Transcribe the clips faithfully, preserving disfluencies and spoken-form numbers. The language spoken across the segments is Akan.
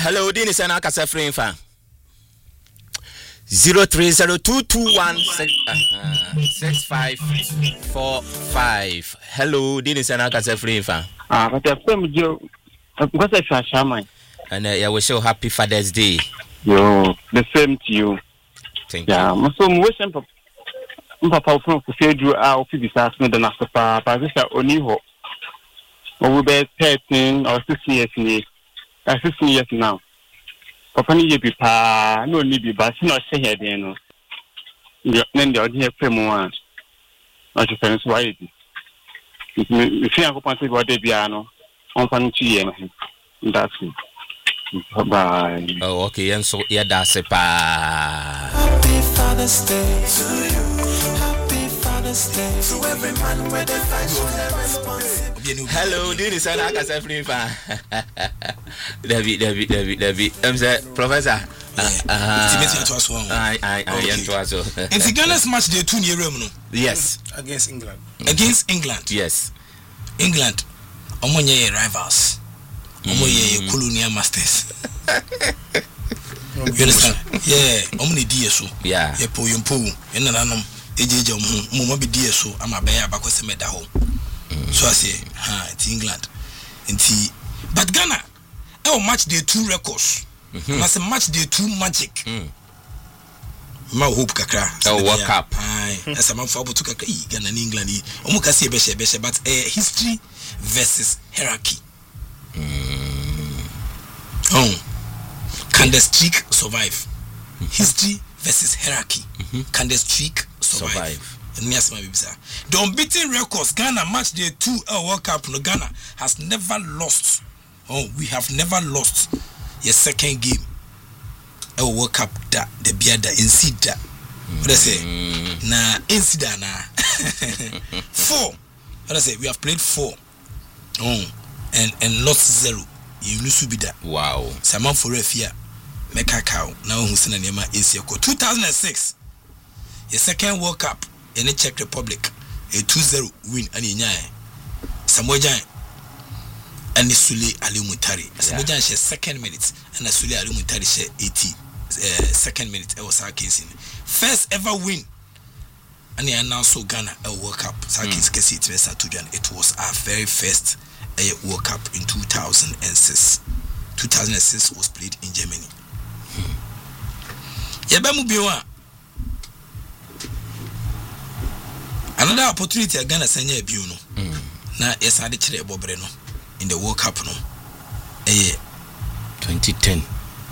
Hello, Dini Sana Kasa Free Fan. Zero three zero two two one six six five four five. Hello, Dini Sana Kasa Free Fan. Ah, but the film you because I shall shaman. And I wish you happy Father's Day. Yo, the same to you. Thank you. Yeah, so I'm wishing for Papa from Fedro out to be asked me the Nasa Papa. This is only hope. We be thirteen or sixteen years in uh, sixteen years now. Papa ni be pa no ni be but no say here then no. Then the ordinary premo not to fence why it. If you have a point about the piano, on fan two years. That's it. Bye. Oh, okay, and so yeah, that's it. Happy Father's Day to you. Happy Father's Day to every man where they find their responsibility. Hello, this is Sana Kasa Free Fan. David, David, David, David. I'm saying, Professor. I, I, I am to us. And the Ghana's match day two near Remo. Yes. Against England. Against England. Yes. England. Omonye rivals. Omonye colonial masters. You understand? Yeah. Omni D S O. Yeah. Yeah. Po yompo. Ena nanom. Ejeje omo. Mo mo be D S O. Ama be ya bakose meda ho. So I say, ha, it's England. It's but Ghana. Our match day two records. Mm-hmm. That's a match day two magic. Mm. Ma hope kakra. Oh, World Cup. Aye. That's a man for to kakra. Ghana and England. Omuka say beshe beshe, but uh, history versus hierarchy. Mm. Oh, can the streak survive? Mm-hmm. History versus hierarchy. Mm-hmm. Can the streak survive? survive. The unbeaten records, Ghana match day two uh, World Cup. No, Ghana has never lost. Oh, we have never lost your second game. A World Cup that the beer that inside that. What I say? Na inside na four. What I say? We have played four. Oh, and and lost zero. You lose be that. Wow. Saman for refia. Meka cow. Now who's in the name of two thousand six. Your second World Cup. In the Czech Republic, a two zero win and in Yai. Samoa Giant and the Sule Ali Mutari. Samoa Giant share second minute and the Sule Ali Mutari share eighty uh, second minute. It was our case in first ever win. And they announced so Ghana a World Cup. Sakis Kesi it was our very first uh, World Cup in two thousand six. two thousand six was played in Germany. Yabamu Biwa. Another opportunity at Ghana Sanya Buno. Now, yes, I did a Bobreno in the World Cup. No, eh, twenty ten.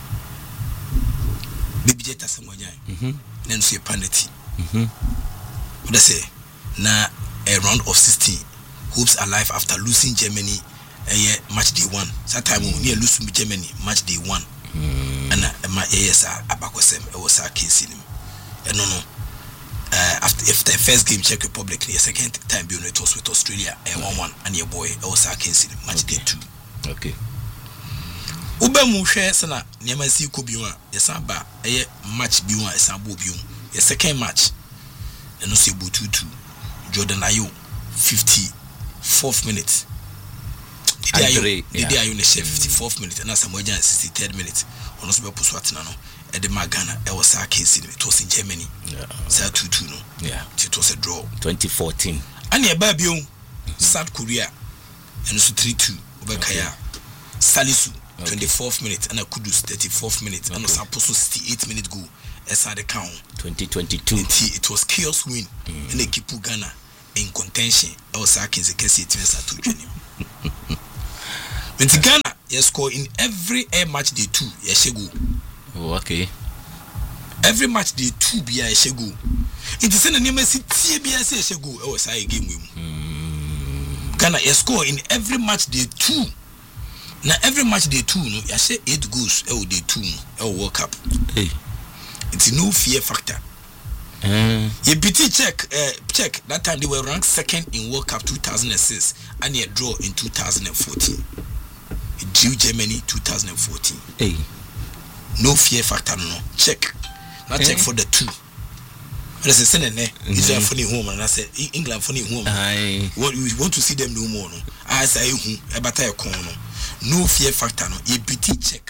Baby Jetta Samoja, then see a panity. What I say? Now, a round of sixteen. Hopes alive after losing Germany a match day one. That time we near losing Germany match day one. And my A S R Abakosem, I was our case in him. And no, no. Uh, after if the first game Czech Republic, the second time being it was with Australia, and one one, and your boy also against him match day two. Okay. Uba Mushe Sana, Niamasi Kubiwa, Yasaba, a match Biwa, a Sambo Bium, a second match, and no Sebu two two, Jordan Ayo, fifty fourth minute. The day I own a chef fifty fourth minute, and as a Mojan sixty third minute, on Osbo Puswatano. At the Magana, I was our case in it was in Germany. Yeah. Sa two two no. Yeah. It was a draw. Twenty fourteen. And near Babio, South Korea, and also three two Obakaya. Salisu, twenty fourth minute, and a Kudus thirty fourth minute, and also Apostle sixty eight minute goal. As I the count. Twenty twenty two. It was chaos win, mm. and they keep Ghana in contention. I was our case in case it was a two twenty. When Ghana, you score in every air match day two, yes, you go. Oh, okay. Every match they two be a shego. It is in the name of T B S a shego. Oh, say game win. Ghana a score in every match they two. Now every match they two no, I say eight goals. Oh, they two. Oh, World Cup. Hey, it's no fear factor. Mm. You beat check, uh, check. That time they were ranked second in World Cup two thousand six, and they draw in two thousand fourteen. It drew Germany two thousand fourteen. Hey. No fear factor, no. Check. Not check for the two. But I say, Israel funny home, and I say, England funny home. Aye. We want to see them no more. No. I say, I better a corner. No fear factor, no. A B T check.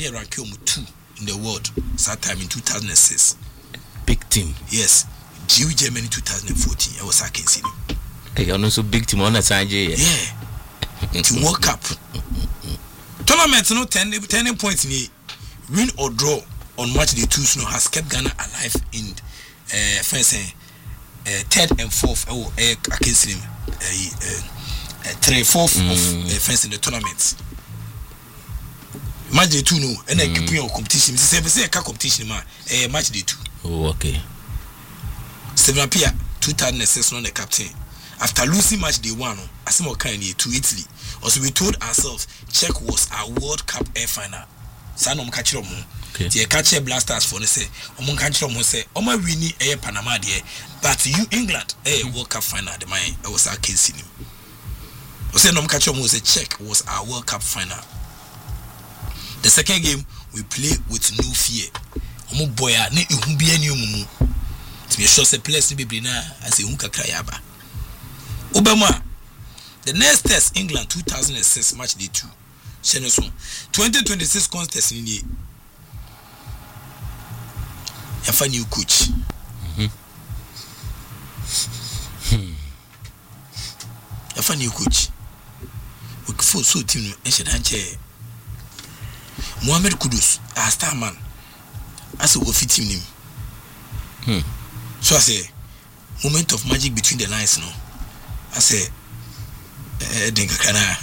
near rank two in the world that time in two thousand six. Big team. Yes. G U Germany twenty fourteen. I was I can see them. Okay, you're also big team on that side, yeah. Yeah. To World Cup. Tournament no ten ten points ni win or draw on match day two no has kept Ghana alive in uh first uh, third and fourth oh uh, against him uh, uh, three fourth mm. of uh, first in the tournament. Match day two no and I keep your competition. Say say ka competition ma uh, match day two. Oh okay. Stephen Appiah two thousand six no the captain. After losing match day one, Asimo Kanye to Italy. Also, we told ourselves Czech was our World Cup air final. Sanom Kachiro Mo. The catcher blasters for the say, Omon Kachiro Mo say, Oma Winnie air Panama dear, but you England air World Cup final. The mine I was our case in him. Also, Nom Kachiro Mo say Czech was our World Cup final. The second game we play with no fear. Omo boya ne ihubia ni omumu. To be sure say players ni be na as a hunka krayaba. Obama, the next test England two thousand six match day two. Sheneson twenty twenty-six contest in the Yafa new coach. Mhm. Hmm. Yafa new coach. We for so team no ehyedanche. Mohamed Kudus, a star man. As we fit team nim. Hmm. So I say moment of magic between the lines no. I say, eh, dinka kana.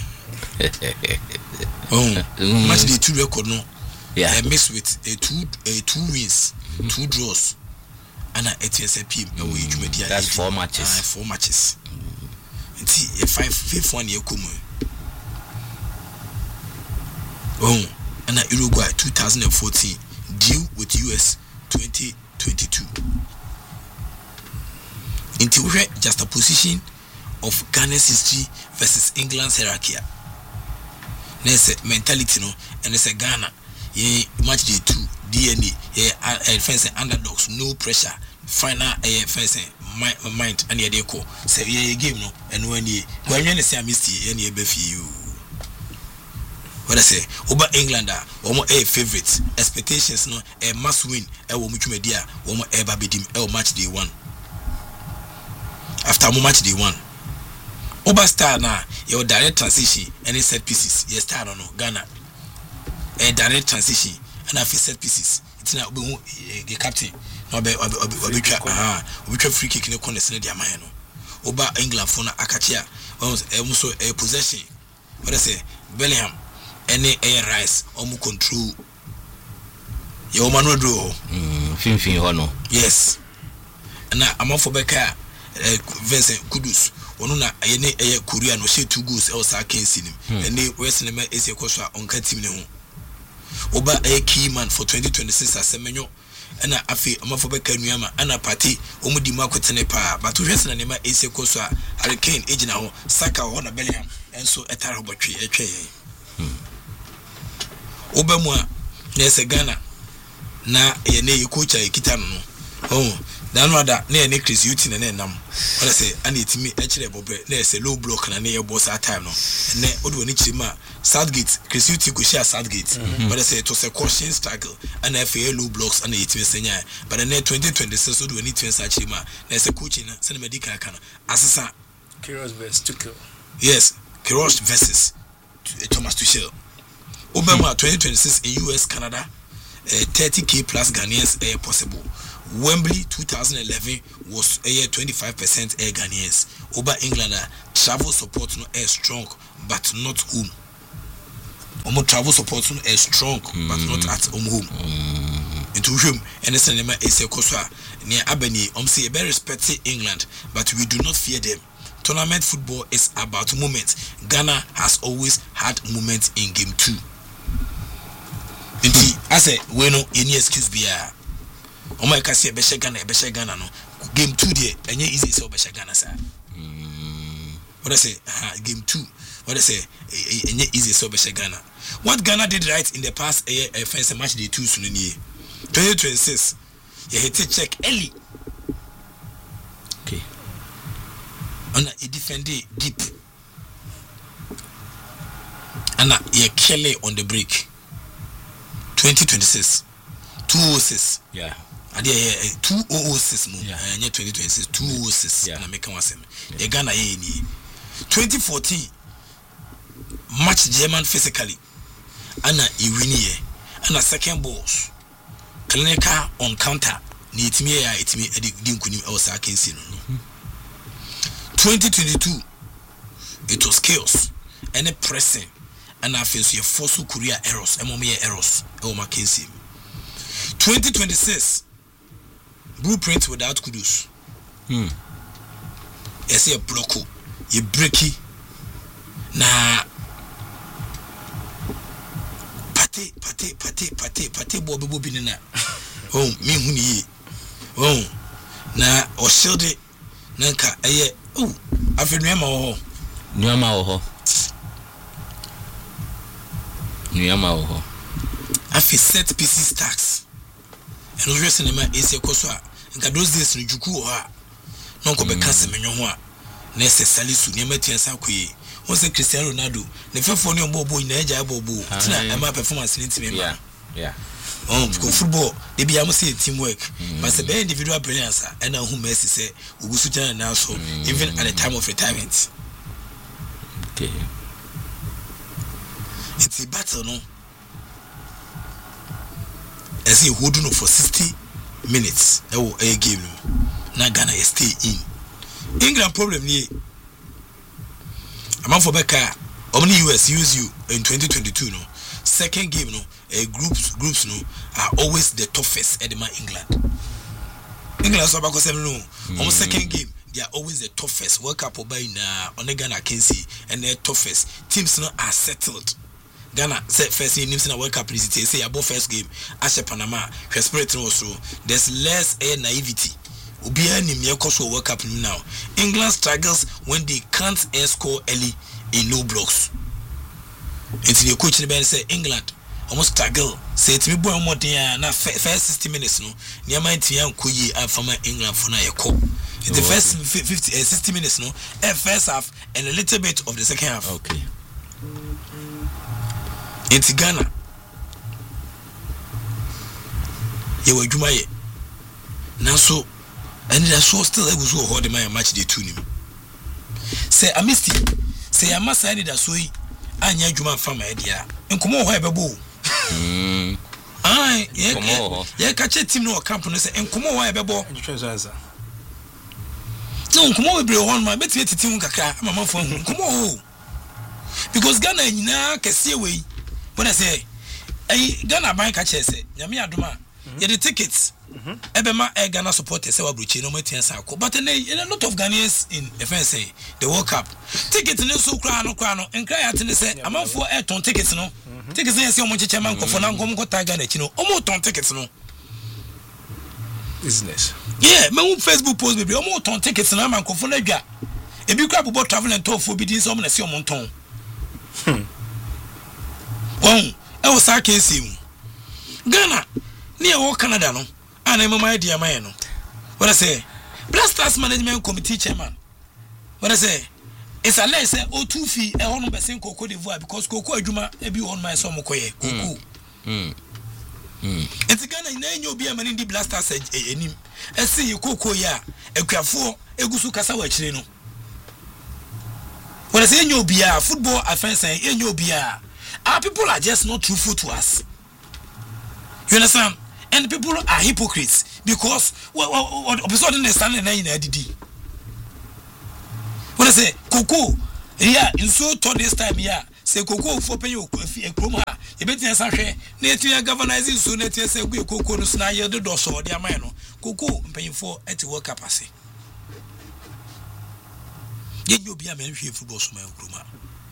Oh, match the two record no. Yeah, I mix with a two, a two wins, mm-hmm. two draws, and a T S P. Mm-hmm. That's four matches. Uh, four matches. And see, a five, fifth one year come. Oh, and a Uruguay two thousand fourteen deal with U S twenty twenty-two. Until we just a position of Ghana's history versus England's hierarchy. There's a mentality, no, and it's a Ghana. Yeah, match day two, D N A, yeah, fence underdogs, no pressure. Final, a fence mind, and yeah, they call. Say, yeah, game, no, and when you, when you say, I missed you, and you beef you. What I say, over England, or more a favorite expectations, no, a must win, a woman media, or more a baby dim, a match day one. After match day one. Oba star na your direct transition any set pieces yes star no Ghana a direct transition and a set pieces it's na obi the captain no obi obi twa aha obi twa free kick ne corner se dia man no Oba England for na akachia almost a possession what I say Bellingham any air rice omu control your man no draw mm fin fin hono yes na amafo beka Vincent Kudus ono na ayene eye Korea no she two goals e o sa kensi nim ene west na ese koso a onka team ne ho oba a key man for twenty twenty-six asemenyo na afi amafo beka nuama ana party omudi makotene pa but hwese na nema ese koso a Hurricane ejina ho Saka ho na Bellingham enso etare botwe etwe oba mu a na ese Ghana na ye ne coach a ekita no oh dan wada na ene Chris Uti na na nam wala say ana etimi e kire bobre na say low block na na ye boss at time no ne odo ni chirima Southgate Chris Uti go share Southgate wala say to say caution struggle ana F A low blocks ana etimi senya but na twenty twenty-six odo ni twin sa chirima na say coaching na say medical kana asesa Kiros versus Tuchel. Yes, Kiros versus Thomas Tuchel. Obama twenty twenty-six in U S Canada uh, thirty K plus Ghanaians uh, possible. Wembley twenty eleven was a year twenty-five percent air Ghanaians. Over England, travel support no air strong, but not home. Omo travel support no air strong, mm-hmm. but not at home home. Mm-hmm. Into him, and the cinema is a Koswa near Albany. Um, say very respected England, but we do not fear them. Tournament football is about moments. Ghana has always had moments in game two. Inti, I say, we no any excuse be a. O my ka say be Ghana, be Ghana no. Game two there, enye easy so be Ghana sir. Mm. What I say, ah, game two. What I say, enye easy so be Ghana. What Ghana did right in the past a uh, first match day two so ni. twenty twenty-six. You hit to check early. Okay. And a defend deep. And you kill it on the break. twenty twenty-six two oh six yeah ade eh two oh six mu eh twenty twenty-six two oh six na make kan wasem e Ghana ye ni twenty fourteen match German physically ana e win ye ana second balls clinical on counter ni itimi ya itimi edi dinkunim e wasa akensi no twenty twenty-two it was chaos and pressing and I feel your force Korea errors and mommy errors oh Mackenzie twenty twenty-six blueprint without Kudus hmm yes a blocko you breaky na pate pate pate pate pate bobo bobi na oh me hu ni oh na o shield na nka eye oh afenua ho Nyama ho. Nyama ho. Afi set pieces tax. Eno hwe cinema ese koso a nka those days no juku ho a no ko be kase menyo ho a na ese salisu ne matia sa koyi. Won se Cristiano Ronaldo ne fefo ne obo obo ina eja bobo. Tina ema performance ni ntime ma. Yeah. Yeah. Oh, because football they be able say teamwork. But the individual brilliance and who Messi say Ugusu Jana now so even at the time of retirement. Okay. It's a battle, no? As you hold on for sixty minutes, oh, a game. Now Ghana stay in. England problem here. I'm for Becca. Only U S use you in twenty twenty-two, no? Second game, no? Uh, groups, groups, no? Are always the toughest at the England. England, so about no. Almost second game. They are always the toughest. World Cup by now on the Ghana can see and the toughest teams now are settled. Ghana set first in names in a World Cup visit. Say about first game, Asha Panama, her spirit also. There's less air naivety. Ubia ni miyakoso World Cup now. England struggles when they can't air score early in low blocks. Until the coach in the say England almost struggle. Say to me boy more than na first sixty minutes no. Near my team kuyi from England for na yeko. In the first fifty, uh, sixty minutes, no, uh, first half and a little bit of the second half. Okay. In Ghana, you were Jumaye. Now, so, and I saw still I was holding my match day to him. Say, I missed it. Say, I must say that so I need Juma from my idea. And come on, where boo. Hmm. Aye, yeah, yeah, catch a team no company and come on, where bebo. No, come on, bro. One, my bet me to team kakra. I'm a phone. Come on, because Ghana na kesi away. When I say, I Ghana buy catches. Yami aduma. Yeah, the tickets. Ebema e Ghana supporters say wabuchi no meti ansako. But then a lot of Ghanaians in F N S A the World Cup tickets no so kra no kra no. Enkra ya tene say amanfo e ton tickets no. Tickets na say omo cheche man kofo na nkom ko tag na chi no. Omo ton tickets no. Business. Yeah, me Facebook post baby. Omo ton tickets na man kofo na dwa. E bi kra bobo travel and tour for bi din so omo na see omo ton. Hmm. Won, e wo sa case mu. Ghana, near wo Canada no. And I'm my dear man. What I say, Blasters Management Committee Chairman. What I say, it's a less o two fee a one percent Coco d'Ivoire because Coco Juma be on my son Mokoye. Coco. Hmm. It's a Ghana in your beer man in the Blasters a name. I see you Coco ya, a crafo, a gusu casawa chino. What I say in your beer, football offense in your beer. Our people are just not truthful to us. You understand? And people are hypocrites because what what episode understand na in adidi. When I say Coco, yeah, in so to this time yeah, say Coco for pay you a chroma. You bet you say na tu ya governising so na tu say go Coco no na ye do do so dia man no. Coco paying for at work capacity. Ye you be a man hwe football so man chroma.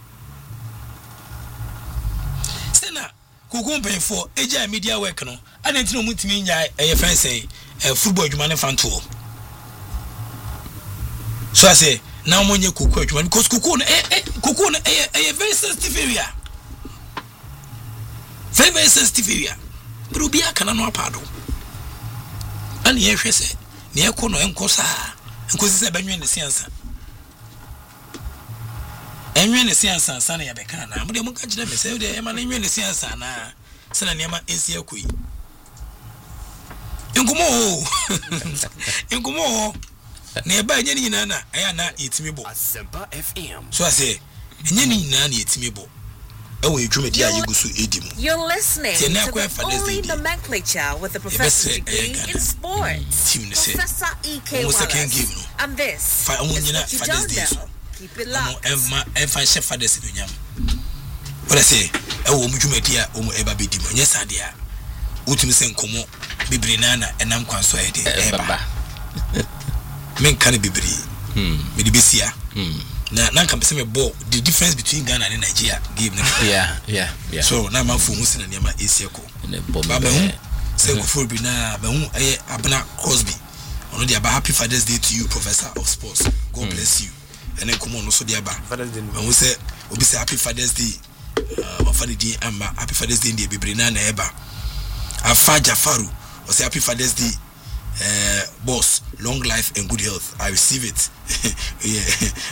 Say na Coco paying for eja media work no. I didn't know what mean a friend say a football human fan tour. So I say, now when you cook, because cocoon, eh, cocoon, a very sensitive area. Very, very sensitive area. But will be a cannon pardon. And yes, she said, near Kono and Cosa, and Cosa is a Benjamin the Science. And when the Science and Sunny Abekana, but they won't catch them, say, they are in the Science and sana niema esi akoi nkomo nkomo na eba enye ni nyina na aya na yetimi bo Asempa F M so ase enye ni nyina na yetimi bo ewe edwumedi a yegusu edimu. You're listening to the only nomenclature with a professor's degree in sports, Professor E K Wallace. And this is what you don't know. Keep it locked. Emma, Emma, chef fathers in Yam. What I say, oh, Mujumedia, Omo Eba Bidim, yes, Adia. Utimisen Como, Bibrinana, and I'm consuated. Eba. Men can be bri. Hmm. Midibisia. Hmm. Na na can be ball. The difference between Ghana and Nigeria give them. Yeah, yeah, yeah. So now my phone was in the Yama Isiako. Baba, say for Bina, Bahu, Abana Crosby. On the happy Father's Day to you, Professor of Sports. God bless you. And then come on, also the Abba. Father's Day. When we say, we say Happy Father's Day. Uh, Father's Day, Amba. Happy Father's Day, Bibrina Eba. Afa Jafaru. We say Happy Father's Day. Uh, boss, long life and good health. I receive it. Yeah,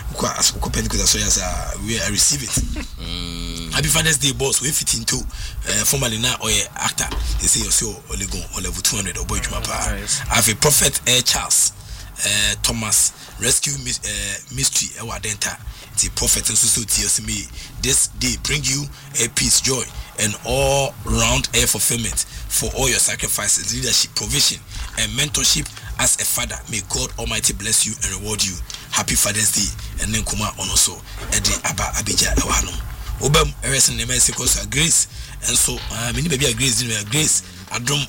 I receive it. Mm. Happy Father's Day, boss. We fit into uh, formerly now or actor. They say so Olegon or level two hundred or boy Jumapa. I have a prophet Air Charles uh, Thomas rescue uh, mystery. Our denta the prophet and society me this day bring you a peace, joy, and all round air fulfillment for all your sacrifices, leadership, provision, and mentorship as a father. May God Almighty bless you and reward you. Happy Father's Day. And then come on also Edi Aba Abija Awano. Obam Eres and Nemesicos are grace. And so uh many baby a grace in grace. Adrum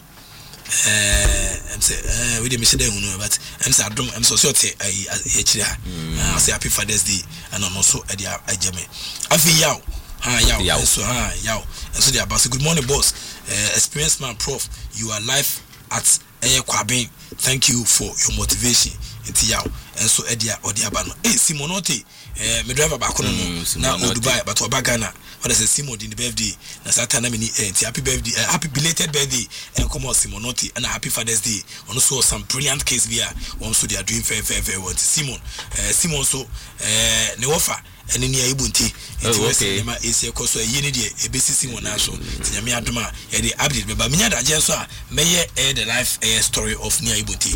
uh I'm say uh we didn't miss it, but I'm say Adrum I'm so sorry I I say Happy Father's Day and also Edi Ajame. Afi Yao. Ha Yao. So ha Yao. And so they are about good morning, boss. Uh, experienced man, Prof. You are live at Eye Kwabin. Thank you for your motivation. Inti Yao. And so Edia Odiabano. Hey, Simonote. Eh, me driver back on now Dubai, but Obagana. What is a Simon in the birthday? Na Satana mini eh, happy birthday, uh, happy belated birthday, and come on Simonote, and a happy Father's Day. Also some brilliant case via one so they are doing very very very well. Simon, uh, Simon so uh, Neofa. And in the Ubuntu, okay, my A C course, a unity, a basic Simon also. Tinyami Aduma, a the update, but Minyada Jensa, may air the life a story of near Ubuntu.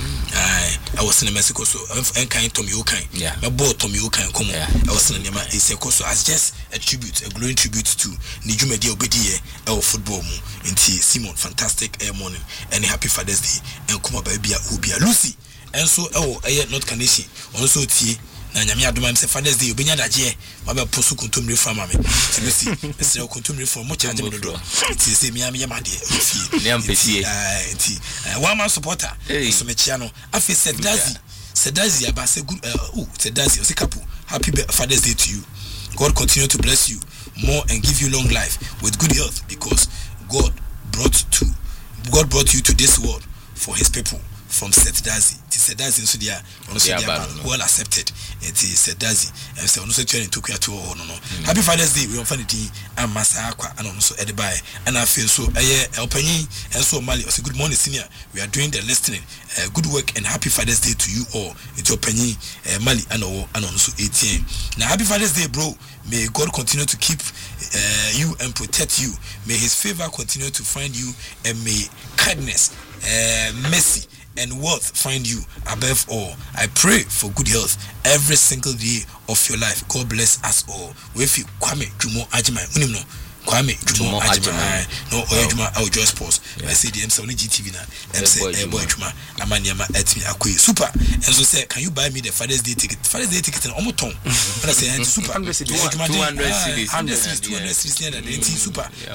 I was in Mexico, so I'm kind Tommy Okai. Yeah, my boy Tommy Okai come. I was in the A C course as just a tribute, a glowing tribute to Nijumedia Obedie, our football in T. Simon, fantastic air morning, and happy Father's Day, and come up by Bia Ubia Lucy. And so, oh, I not Kanishi, also T. Na nyame adoma am se Father's Day obenya daje ma be posu kontomre from am ti mesi mesi kontomre from mo charge me do ti se mi am ye made ofie ne am pesie ah ti one man supporter so me chia no afi Sedazi Sedazi aba se good oh Sedazi o se kapu happy Father's Day to you. God continue to bless you more and give you long life with good health, because God brought to God brought you to this world for his people. From Sedazi, it is Sedazi in Sudia, also well accepted. It is Sedazi, and so also turning to Kuya to no no. Happy Father's Day, we are funny and Masakwa, and also Edibai, and I feel so a year Elpany, and so Mali. Also, good morning, senior. We are doing the listening. Uh, good work and happy Father's Day to you all. It's your penny, uh, Mali, and also eighteen. Now, happy Father's Day, bro. May God continue to keep uh, you and protect you. May his favor continue to find you, and may kindness, uh, mercy, and wealth find you above all. I pray for good health every single day of your life. God bless us all. If you Kwame Jumo Ajima, Unimno Kwame Jumo Ajima, no Oyajuma au Joy Sports. I say the M seven G T V na M say eh boy Juma Amanyama etmi akui super. And so say, can you buy me the Father's Day ticket? Father's Day ticket in Omoton. But I say super. two hundred cities, two hundred cities, two hundred cities, super.